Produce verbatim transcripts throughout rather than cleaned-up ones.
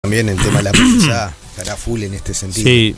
también el tema de la prensa estará full en este sentido. Sí.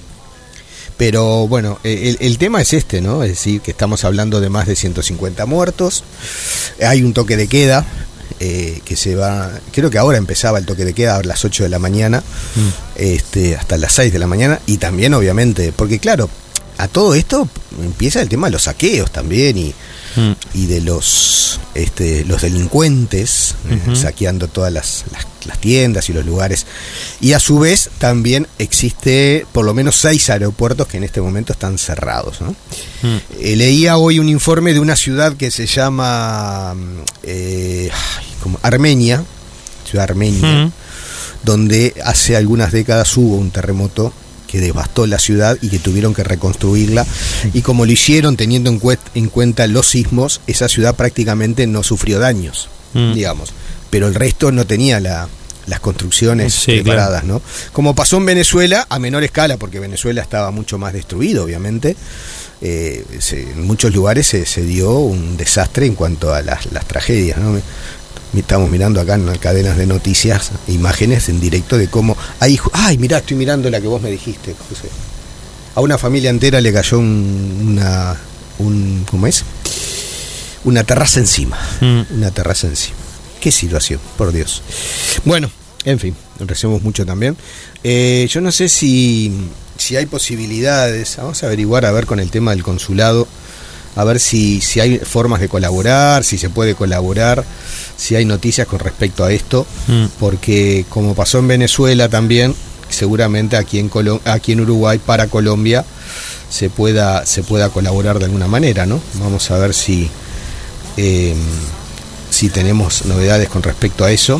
Pero bueno, el, el tema es este, ¿no? Es decir, que estamos hablando de más de ciento cincuenta muertos. Hay un toque de queda eh, que se va, creo que ahora empezaba el toque de queda a las ocho de la mañana, mm. este, hasta las seis de la mañana. Y también obviamente, porque claro, a todo esto empieza el tema de los saqueos también y, mm. y de los este, los delincuentes uh-huh. eh, saqueando todas las, las, las tiendas y los lugares. Y a su vez también existe por lo menos seis aeropuertos que en este momento están cerrados, ¿no? Mm. Eh, leía hoy un informe de una ciudad que se llama eh, como Armenia, ciudad armenia, mm. donde hace algunas décadas hubo un terremoto que devastó la ciudad y que tuvieron que reconstruirla, y como lo hicieron teniendo en, cu- en cuenta los sismos, esa ciudad prácticamente no sufrió daños, mm. digamos, pero el resto no tenía la, las construcciones sí, preparadas, claro. ¿no? Como pasó en Venezuela, a menor escala, porque Venezuela estaba mucho más destruido, obviamente. Eh, se, en muchos lugares se, se dio un desastre en cuanto a las, las tragedias, ¿no? Estamos mirando acá en las cadenas de noticias imágenes en directo de cómo hay, ay, mirá, estoy mirando la que vos me dijiste, José. A una familia entera le cayó un, una un ¿cómo es? Una terraza encima, mm. una terraza encima. Qué situación, por Dios. Bueno, en fin, recibimos mucho también. Eh, yo no sé si si hay posibilidades, vamos a averiguar a ver con el tema del consulado, a ver si, si hay formas de colaborar, si se puede colaborar, si hay noticias con respecto a esto, mm. porque como pasó en Venezuela también, seguramente aquí en Colo- aquí en Uruguay para Colombia se pueda se pueda colaborar de alguna manera, ¿no? Vamos a ver si eh, si tenemos novedades con respecto a eso,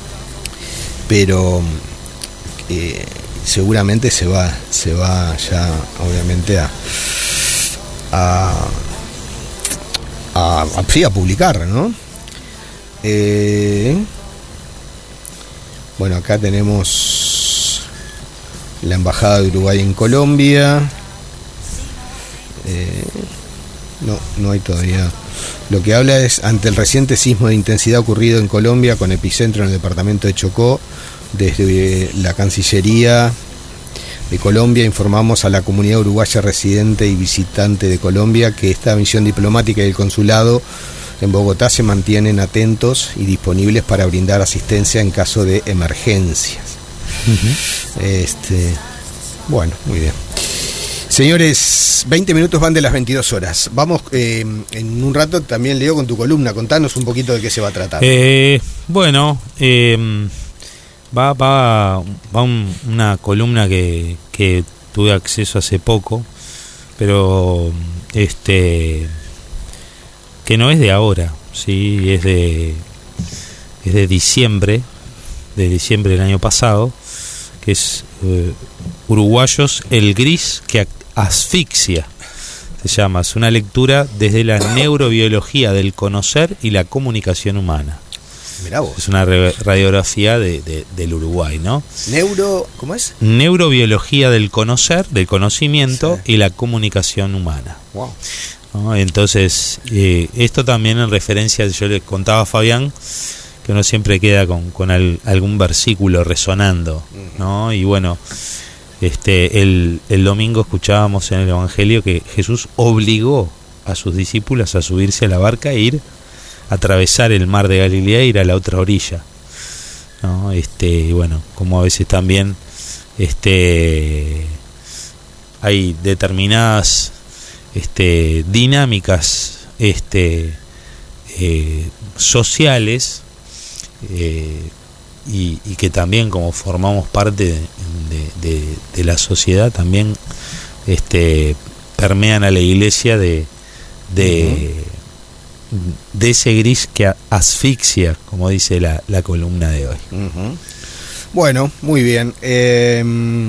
pero eh, seguramente se va se va ya obviamente a a A, a, sí, a publicar, ¿no? Eh, bueno, acá tenemos la Embajada de Uruguay en Colombia. Eh, no, no hay todavía. Lo que habla es, ante el reciente sismo de intensidad ocurrido en Colombia, con epicentro en el departamento de Chocó, desde la Cancillería de Colombia informamos a la comunidad uruguaya residente y visitante de Colombia que esta misión diplomática y el consulado en Bogotá se mantienen atentos y disponibles para brindar asistencia en caso de emergencias. Uh-huh. Este, bueno, muy bien. Señores, veinte minutos van de las veintidós horas. Vamos, eh, en un rato también, Leo, con tu columna. Contanos un poquito de qué se va a tratar. Eh, bueno, eh... Va, va, va un, una columna que, que tuve acceso hace poco, pero este que no es de ahora, sí, es de es de diciembre, de diciembre del año pasado, que es eh, Uruguayos, el gris que asfixia, se llama, es una lectura desde la neurobiología del conocer y la comunicación humana. Mirá vos. Es una re- radiografía de, de, del Uruguay, ¿no? Neuro, ¿cómo es? Neurobiología del conocer, del conocimiento sí. y la comunicación humana. Wow. ¿No? Entonces, eh, esto también en referencia, yo le contaba a Fabián, que uno siempre queda con, con al, algún versículo resonando, ¿no? Y bueno, este, el, el domingo escuchábamos en el Evangelio que Jesús obligó a sus discípulos a subirse a la barca e ir atravesar el mar de Galilea e ir a la otra orilla, ¿no? Este, y bueno, como a veces también este hay determinadas este dinámicas este eh, sociales eh, y, y que también como formamos parte de, de, de, de la sociedad también este permean a la iglesia de de uh-huh. de ese gris que asfixia, como dice la, la columna de hoy. Uh-huh. Bueno, muy bien. Eh,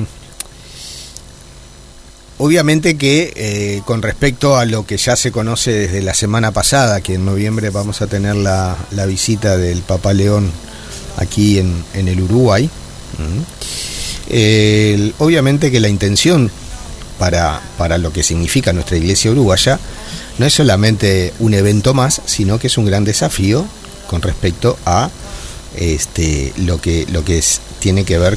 obviamente que eh, con respecto a lo que ya se conoce desde la semana pasada, que en noviembre vamos a tener la, la visita del Papa León aquí en, en el Uruguay, uh-huh. eh, obviamente que la intención para, para lo que significa nuestra iglesia uruguaya no es solamente un evento más, sino que es un gran desafío con respecto a este lo que lo que es, tiene que ver